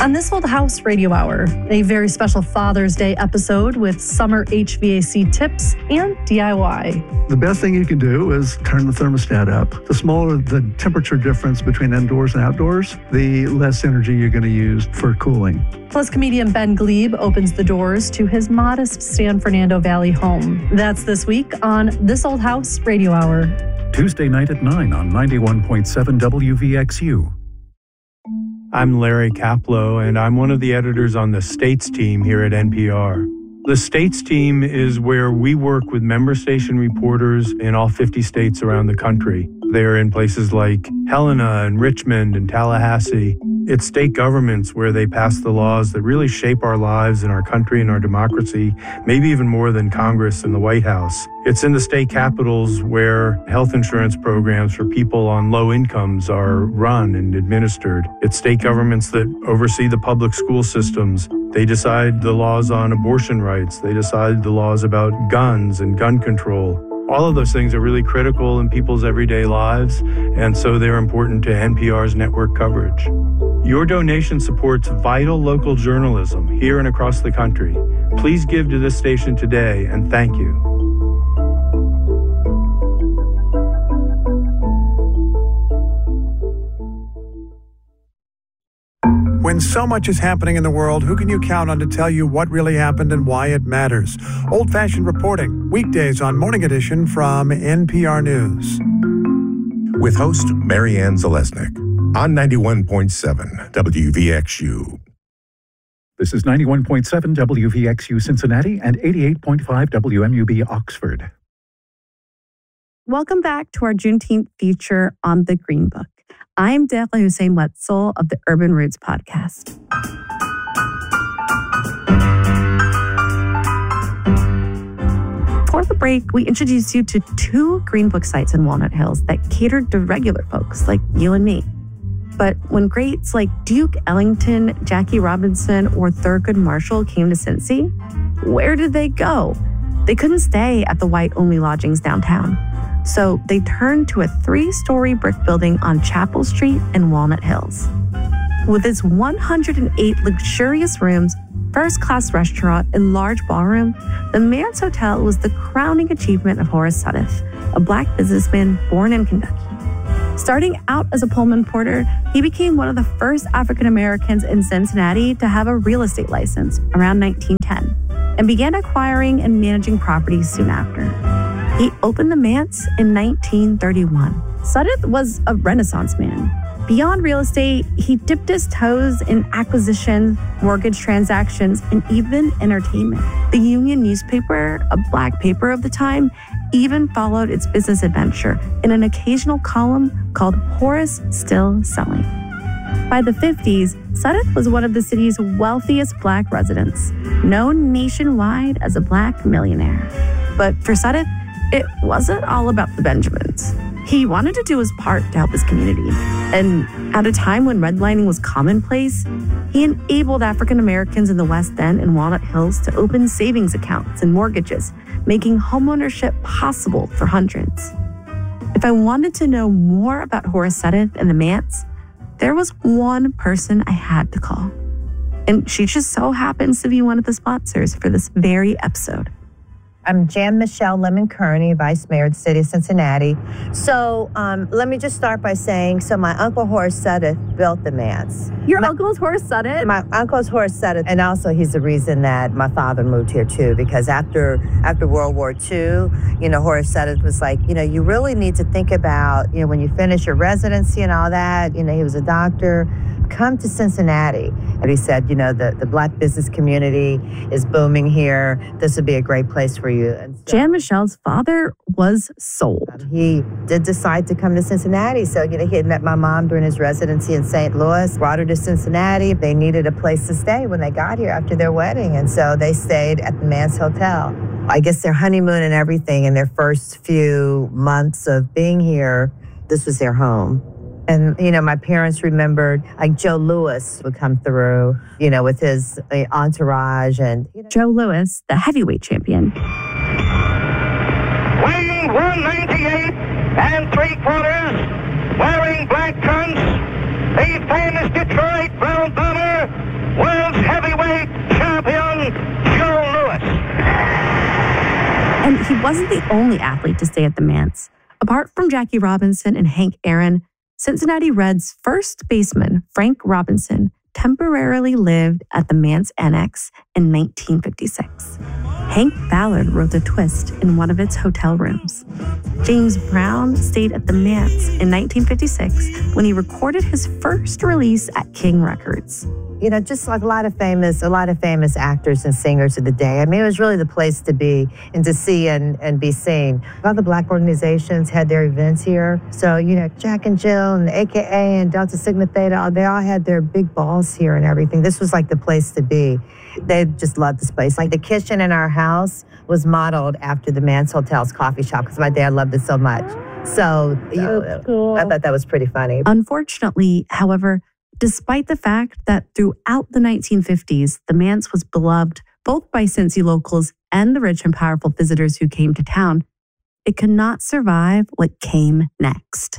On This Old House Radio Hour, a very special Father's Day episode with summer HVAC tips and DIY. The best thing you can do is turn the thermostat up. The smaller the temperature difference between indoors and outdoors, the less energy you're going to use for cooling. Plus, comedian Ben Glebe opens the doors to his modest San Fernando Valley home. That's this week on This Old House Radio Hour. Tuesday night at 9 on 91.7 WVXU. I'm Larry Kaplow, and I'm one of the editors on the States team here at NPR. The States team is where we work with member station reporters in all 50 states around the country. They're in places like Helena and Richmond and Tallahassee. It's state governments where they pass the laws that really shape our lives and our country and our democracy, maybe even more than Congress and the White House. It's in the state capitals where health insurance programs for people on low incomes are run and administered. It's state governments that oversee the public school systems. They decide the laws on abortion rights. They decide the laws about guns and gun control. All of those things are really critical in people's everyday lives, and so they're important to NPR's network coverage. Your donation supports vital local journalism here and across the country. Please give to this station today, and thank you. When so much is happening in the world, who can you count on to tell you what really happened and why it matters? Old-fashioned reporting, weekdays on Morning Edition from NPR News. With host Marianne Zalesnik on 91.7 WVXU. This is 91.7 WVXU Cincinnati and 88.5 WMUB Oxford. Welcome back to our Juneteenth feature on the Green Book. I'm Dehla Hussein-Wetzel of the Urban Roots podcast. Before the break, we introduced you to two Green Book sites in Walnut Hills that catered to regular folks like you and me. But when greats like Duke Ellington, Jackie Robinson, or Thurgood Marshall came to Cincy, where did they go? They couldn't stay at the white-only lodgings downtown. So they turned to a 3-story brick building on Chapel Street in Walnut Hills. With its 108 luxurious rooms, first-class restaurant, and large ballroom, the Manse Hotel was the crowning achievement of Horace Sudduth, a Black businessman born in Kentucky. Starting out as a Pullman porter, he became one of the first African Americans in Cincinnati to have a real estate license around 1910 and began acquiring and managing properties soon after. He opened the Manse in 1931. Sudduth was a Renaissance man. Beyond real estate, he dipped his toes in acquisitions, mortgage transactions, and even entertainment. The Union newspaper, a Black paper of the time, even followed its business adventure in an occasional column called Horace Still Selling. By the 50s, Sudduth was one of the city's wealthiest Black residents, known nationwide as a Black millionaire. But for Sudduth, it wasn't all about the Benjamins. He wanted to do his part to help his community. And at a time when redlining was commonplace, he enabled African Americans in the West End and Walnut Hills to open savings accounts and mortgages, making homeownership possible for hundreds. If I wanted to know more about Horace Sudduth and the Manse, there was one person I had to call. And she just so happens to be one of the sponsors for this very episode. I'm Jan Michelle Lemon Kearney, Vice Mayor of the City of Cincinnati. So let me just start by saying, my Uncle Horace Sudduth built the Manse. Your uncle is Horace Sudduth? My uncle is Horace Sudduth, and also he's the reason that my father moved here too, because after World War II, Horace Sudduth was like, you really need to think about, when you finish your residency and all that, he was a doctor, come to Cincinnati. And he said, the Black business community is booming here. This would be a great place for you. And so, Jan Michelle's father was sold. He did decide to come to Cincinnati. So, he had met my mom during his residency in St. Louis, brought her to Cincinnati. They needed a place to stay when they got here after their wedding. And so they stayed at the Manse Hotel. I guess their honeymoon and everything in their first few months of being here, this was their home. And, my parents remembered, like, Joe Louis would come through, with his entourage. And Joe Louis, the heavyweight champion. Weighing 198 3/4, wearing black trunks, the famous Detroit Road Bomber, world's heavyweight champion, Joe Louis. And he wasn't the only athlete to stay at the Manse. Apart from Jackie Robinson and Hank Aaron, Cincinnati Reds first baseman Frank Robinson temporarily lived at the Manse Annex in 1956. Hank Ballard wrote the twist in one of its hotel rooms. James Brown stayed at the Manse in 1956 when he recorded his first release at King Records. You know, just like a lot of famous actors and singers of the day. I mean, it was really the place to be and to see and be seen. All the Black organizations had their events here. So, you know, Jack and Jill and the AKA and Delta Sigma Theta, they all had their big balls here and everything. This was like the place to be. They just loved this place. Like the kitchen in our house was modeled after the Manse Hotel's coffee shop because my dad loved it so much. So, cool. I thought that was pretty funny. Unfortunately, however, despite the fact that throughout the 1950s, the Manse was beloved both by Cincy locals and the rich and powerful visitors who came to town, it could not survive what came next.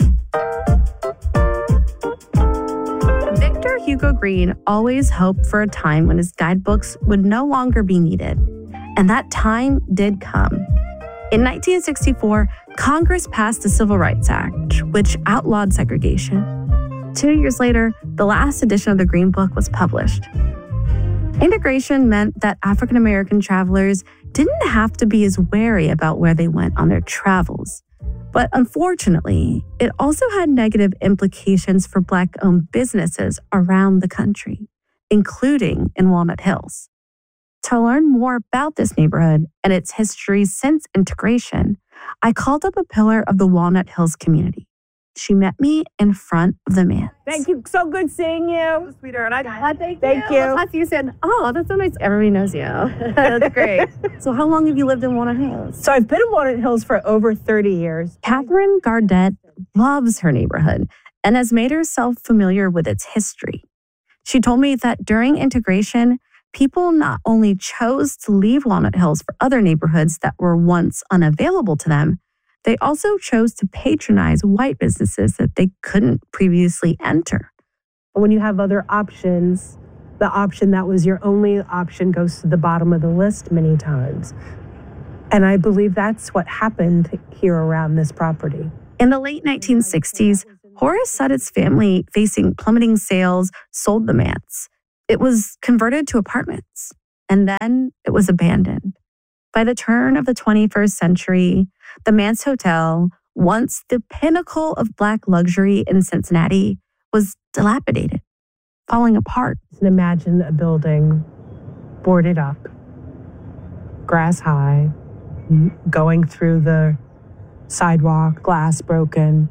Victor Hugo Green always hoped for a time when his guidebooks would no longer be needed. And that time did come. In 1964, Congress passed the Civil Rights Act, which outlawed segregation. 2 years later, the last edition of the Green Book was published. Integration meant that African American travelers didn't have to be as wary about where they went on their travels. But unfortunately, it also had negative implications for Black-owned businesses around the country, including in Walnut Hills. To learn more about this neighborhood and its history since integration, I called up a pillar of the Walnut Hills community. She met me in front of the Manse. Thank you. So good seeing you. Sweetheart. Thank you. After you said, oh, that's so nice. Everybody knows you. That's great. So how long have you lived in Walnut Hills? So I've been in Walnut Hills for over 30 years. Catherine Gardette loves her neighborhood and has made herself familiar with its history. She told me that during integration, people not only chose to leave Walnut Hills for other neighborhoods that were once unavailable to them, they also chose to patronize white businesses that they couldn't previously enter. When you have other options, the option that was your only option goes to the bottom of the list many times. And I believe that's what happened here around this property. In the late 1960s, Horace Suddett's family, facing plummeting sales, sold the Manse. It was converted to apartments, and then it was abandoned. By the turn of the 21st century, the Manse Hotel, once the pinnacle of Black luxury in Cincinnati, was dilapidated, falling apart. Imagine a building boarded up, grass high, going through the sidewalk, glass broken.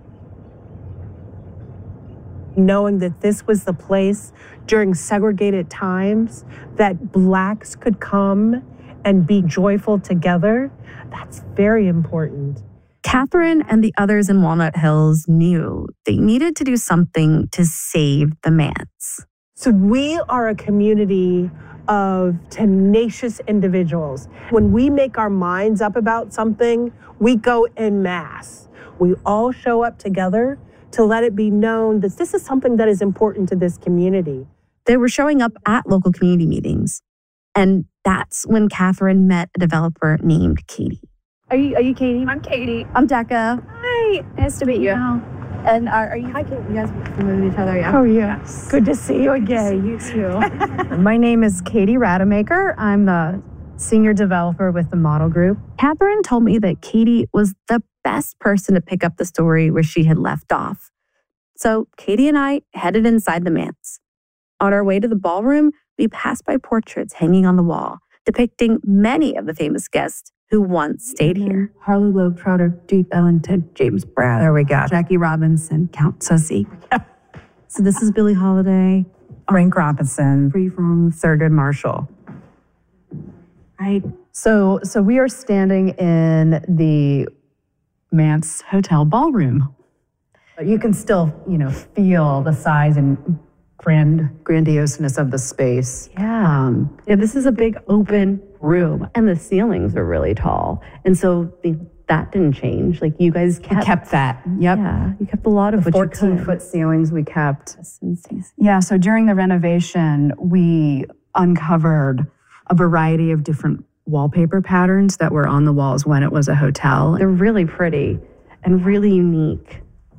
Knowing that this was the place during segregated times that Blacks could come and be joyful together, that's very important. Catherine and the others in Walnut Hills knew they needed to do something to save the Manse. So we are a community of tenacious individuals. When we make our minds up about something, we go en masse. We all show up together to let it be known that this is something that is important to this community. They were showing up at local community meetings. And that's when Catherine met a developer named Katie. Are you Katie? I'm Katie. I'm Decca. Hi. Nice to meet you. And are you? Hi, Katie. You guys familiar with each other? Yeah. Oh, yes. Good to see you again. You too. My name is Katie Rademacher. I'm the senior developer with the Model Group. Catherine told me that Katie was the best person to pick up the story where she had left off. So Katie and I headed inside the Manse. On our way to the ballroom, we passed by portraits hanging on the wall, depicting many of the famous guests who once stayed here. Harley Globetrotter, Duke Ellington, James Brown. There we go. Jackie Robinson, Count Sussy. So this is Billie Holiday. Frank Robinson. Free from Thurgood Marshall. Right. So we are standing in the Manse Hotel ballroom. You can still, feel the size and grandioseness of the space. Yeah. This is a big open room, and the ceilings are really tall. And so the that didn't change. Like you guys kept that. Yep. Yeah, you kept a lot of the what 14-foot ceilings we kept. Yeah, so during the renovation, we uncovered a variety of different wallpaper patterns that were on the walls when it was a hotel. They're really pretty and really unique.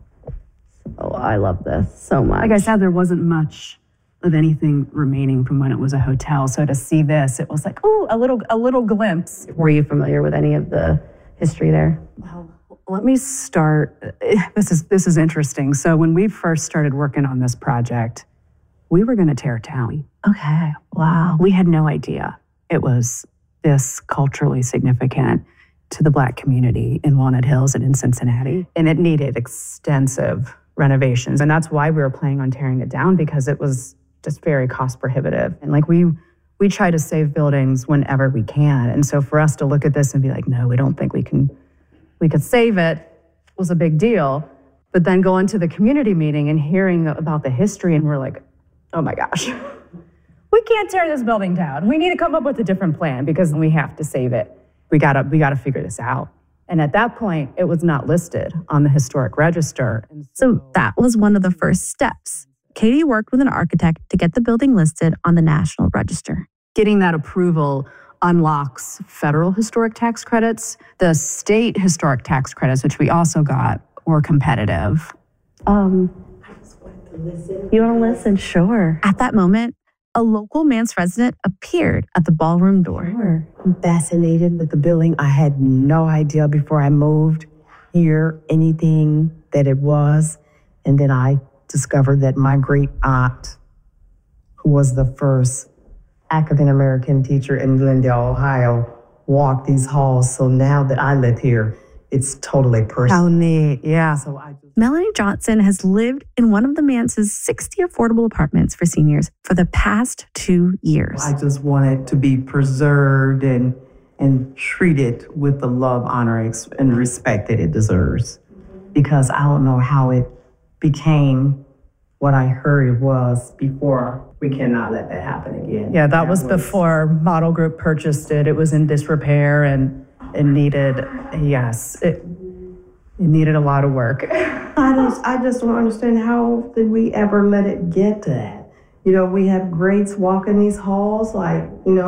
Oh, I love this so much. Like I said, there wasn't much of anything remaining from when it was a hotel. So to see this, it was like, ooh, a little glimpse. Were you familiar with any of the history there? Well, let me start. This is interesting. So when we first started working on this project, we were going to tear it down. Okay. Wow. We had no idea it was this culturally significant to the Black community in Walnut Hills and in Cincinnati. And it needed extensive renovations. And that's why we were planning on tearing it down, because it was just very cost prohibitive. And like we try to save buildings whenever we can. And so for us to look at this and be like, no, we don't think we could save it was a big deal. But then going to the community meeting and hearing about the history, and we're like, oh my gosh, we can't tear this building down. We need to come up with a different plan because we have to save it. We gotta figure this out. And at that point, it was not listed on the historic register. So that was one of the first steps. Katie worked with an architect to get the building listed on the National Register. Getting that approval unlocks federal historic tax credits. The state historic tax credits, which we also got, were competitive. You want to listen? Sure. At that moment, a local Mance resident appeared at the ballroom door. Sure. I'm fascinated with the building. I had no idea before I moved here anything that it was. And then I discovered that my great aunt, who was the first African American teacher in Glendale, Ohio, walked these halls. So now that I live here, it's totally personal. How neat. Yeah. So Melanie Johnson has lived in one of the Mance's 60 affordable apartments for seniors for the past 2 years. I just want it to be preserved and treated with the love, honor, and respect that it deserves. Because I don't know how it became what I heard it was before. We cannot let that happen again. Yeah, that was before Model Group purchased it. It was in disrepair and it needed, it needed a lot of work. I just don't understand how did we ever let it get to that. You know, we have greats walking these halls like,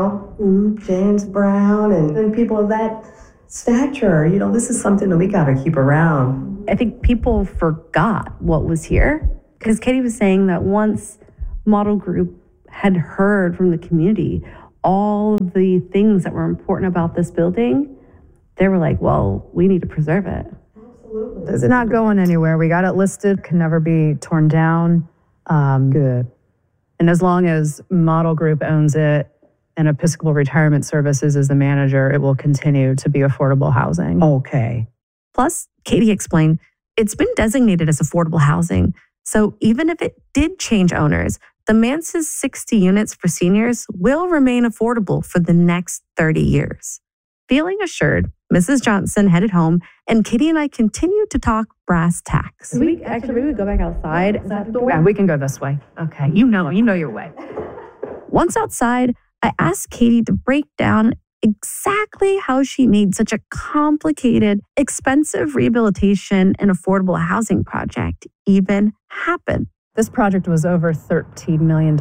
James Brown and people of that stature. You know, this is something that we got to keep around. I think people forgot what was here because Katie was saying that once Model Group had heard from the community all the things that were important about this building, they were like, well, we need to preserve it. Absolutely. It's not going anywhere. We got it listed, can never be torn down. Good. And as long as Model Group owns it and Episcopal Retirement Services is the manager, it will continue to be affordable housing. Okay. Plus, Katie explained, it's been designated as affordable housing. So even if it did change owners, the Mance's 60 units for seniors will remain affordable for the next 30 years. Feeling assured, Mrs. Johnson headed home, and Katie and I continued to talk brass tacks. We go back outside. Yeah, we can go this way. Okay, you know your way. Once outside, I asked Katie to break down exactly how she made such a complicated, expensive rehabilitation and affordable housing project even happen. This project was over $13 million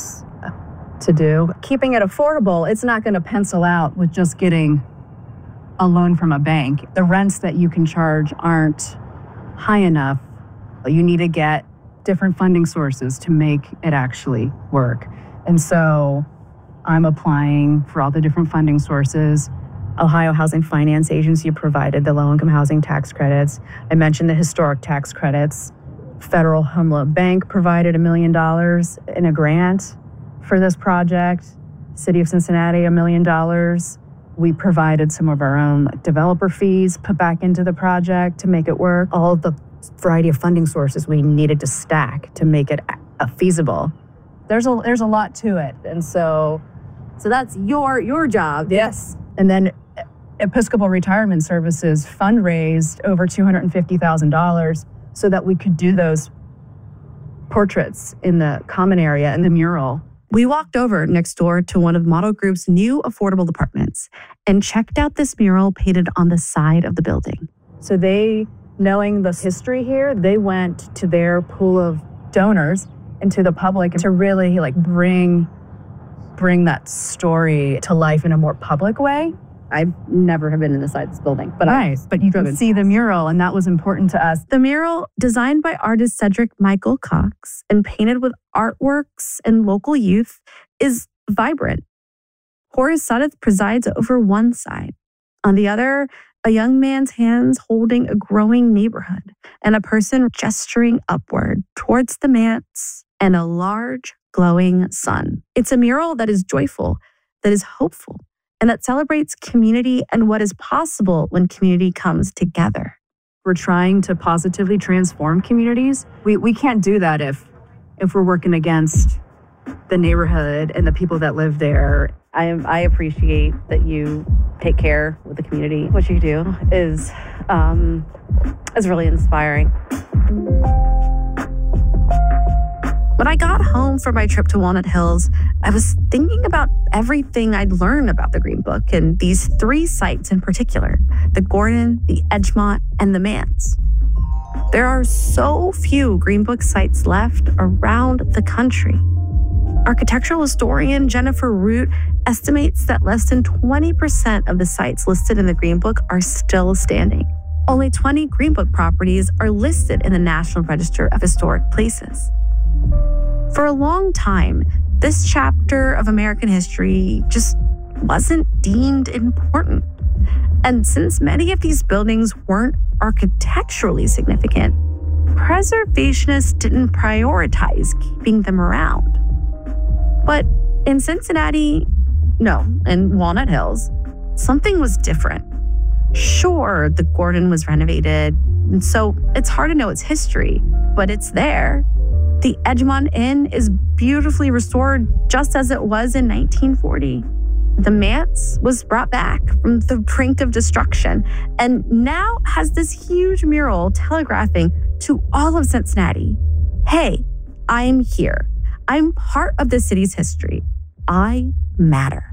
to do. Keeping it affordable, it's not going to pencil out with just getting a loan from a bank. The rents that you can charge aren't high enough. You need to get different funding sources to make it actually work. And so I'm applying for all the different funding sources. Ohio Housing Finance Agency provided the low-income housing tax credits. I mentioned the historic tax credits. Federal Home Loan Bank provided $1 million in a grant for this project. City of Cincinnati, $1 million. We provided some of our own developer fees put back into the project to make it work. All of the variety of funding sources we needed to stack to make it feasible. There's a lot to it, and so that's your job. Yes. And then Episcopal Retirement Services fundraised over $250,000 so that we could do those portraits in the common area and the mural We walked over next door to one of Model Group's new affordable apartments and checked out this mural painted on the side of the building. So they, knowing the history here, they went to their pool of donors and to the public to really bring that story to life in a more public way. I've never have been inside this building, but but you could see the mural, and that was important to us. The mural, designed by artist Cedric Michael Cox and painted with artworks and local youth, is vibrant. Horace Sudduth presides over one side. On the other, a young man's hands holding a growing neighborhood and a person gesturing upward towards the manse and a large glowing sun. It's a mural that is joyful, that is hopeful, and that celebrates community and what is possible when community comes together. We're trying to positively transform communities. We can't do that if we're working against the neighborhood and the people that live there. I appreciate that you take care with the community. What you do is really inspiring. When I got home from my trip to Walnut Hills, I was thinking about everything I'd learned about the Green Book and these 3 sites in particular, the Gordon, the Edgemont, and the Manse. There are so few Green Book sites left around the country. Architectural historian Jennifer Root estimates that less than 20% of the sites listed in the Green Book are still standing. Only 20 Green Book properties are listed in the National Register of Historic Places. For a long time, this chapter of American history just wasn't deemed important. And since many of these buildings weren't architecturally significant, preservationists didn't prioritize keeping them around. But in Cincinnati, in Walnut Hills, something was different. Sure, the Gordon was renovated, and so it's hard to know its history, but it's there. The Edgemont Inn is beautifully restored just as it was in 1940. The Manse was brought back from the brink of destruction and now has this huge mural telegraphing to all of Cincinnati, hey, I'm here. I'm part of the city's history. I matter.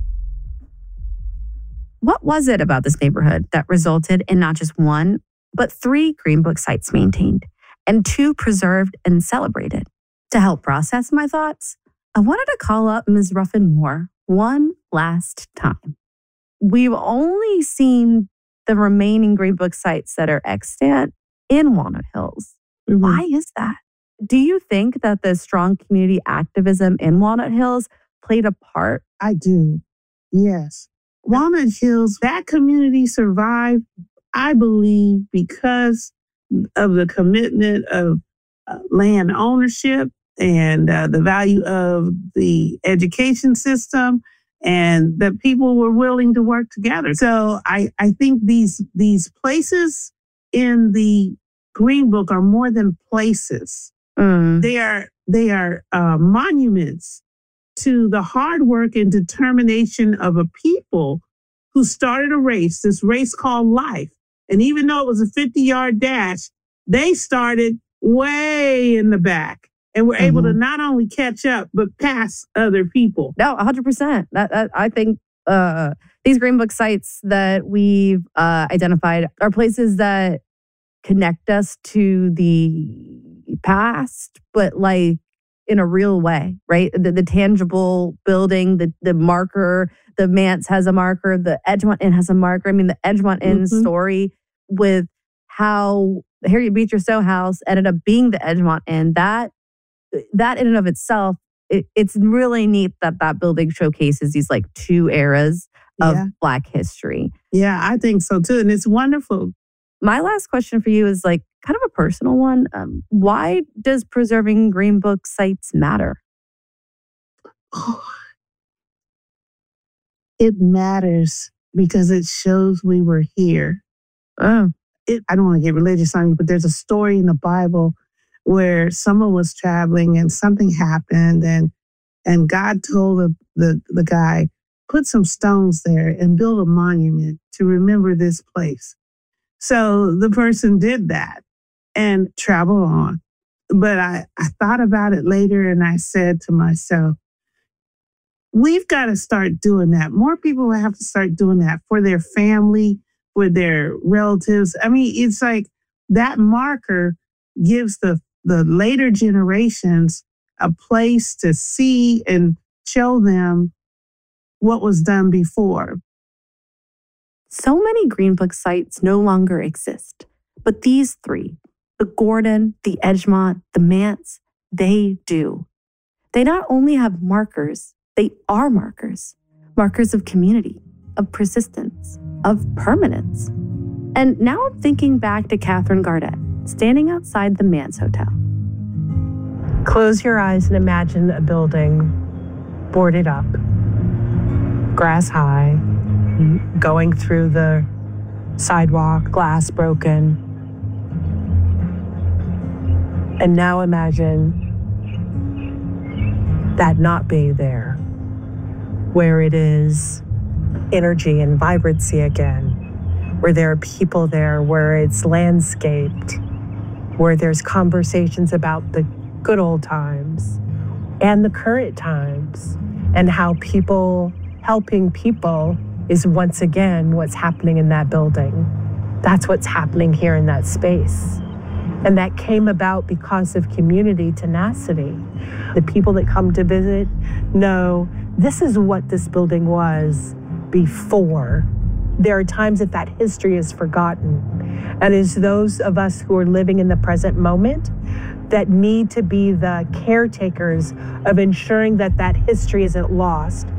What was it about this neighborhood that resulted in not just 1, but 3 Green Book sites maintained and 2 preserved and celebrated? To help process my thoughts, I wanted to call up Ms. Ruffin-Moore one last time. We've only seen the remaining Green Book sites that are extant in Walnut Hills. Mm-hmm. Why is that? Do you think that the strong community activism in Walnut Hills played a part? I do, yes. Walnut Hills, that community survived, I believe, because of the commitment of land ownership and the value of the education system, and that people were willing to work together. So I think these places in the Green Book are more than places. They are monuments to the hard work and determination of a people who started a race, this race called life. And even though it was a 50-yard dash, they started way in the back and were able to not only catch up, but pass other people. No, 100%. I think these Green Book sites that we've identified are places that connect us to the past, but in a real way, right? The tangible building, the marker, the Manse has a marker, the Edgemont Inn has a marker. I mean, the Edgemont Inn story with how Harriet Beecher Stowe House ended up being the Edgemont Inn, that in and of itself, it's really neat that building showcases these 2 eras of Black history. Yeah, I think so too. And it's wonderful. My last question for you is kind of a personal one. Why does preserving Green Book sites matter? It matters because it shows we were here. I don't want to get religious on you, but there's a story in the Bible where someone was traveling and something happened, and God told the guy, put some stones there and build a monument to remember this place. So the person did that and traveled on. But I thought about it later and I said to myself, we've got to start doing that. More people will have to start doing that for their family, for their relatives. I mean, it's like that marker gives the later generations a place to see and show them what was done before. So many Green Book sites no longer exist, but these three, the Gordon, the Edgemont, the Mance, they do. They not only have markers, they are markers. Markers of community, of persistence, of permanence. And now I'm thinking back to Catherine Gardet, standing outside the Mance Hotel. Close your eyes and imagine a building boarded up, grass high, going through the sidewalk, glass broken. And now imagine that not being there, where it is energy and vibrancy again, where there are people there, where it's landscaped, where there's conversations about the good old times and the current times, and how people helping people is once again what's happening in that building. That's what's happening here in that space. And that came about because of community tenacity. The people that come to visit know this is what this building was before. There are times that history is forgotten. And it's those of us who are living in the present moment that need to be the caretakers of ensuring that history isn't lost,